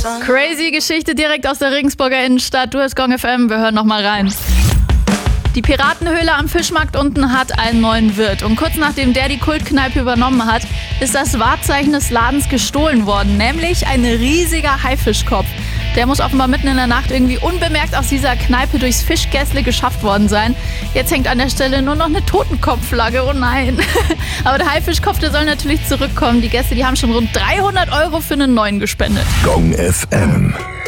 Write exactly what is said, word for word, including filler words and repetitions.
Crazy Geschichte direkt aus der Regensburger Innenstadt. Du hörst Gong F M, wir hören noch mal rein. Die Piratenhöhle am Fischmarkt unten hat einen neuen Wirt. Und kurz nachdem der die Kultkneipe übernommen hat, ist das Wahrzeichen des Ladens gestohlen worden. Nämlich ein riesiger Haifischkopf. Der muss offenbar mitten in der Nacht irgendwie unbemerkt aus dieser Kneipe durchs Fischgässle geschafft worden sein. Jetzt hängt an der Stelle nur noch eine Totenkopfflagge. Oh nein. Aber der Haifischkopf, der soll natürlich zurückkommen. Die Gäste, die haben schon rund dreihundert Euro für einen neuen gespendet. Gong F M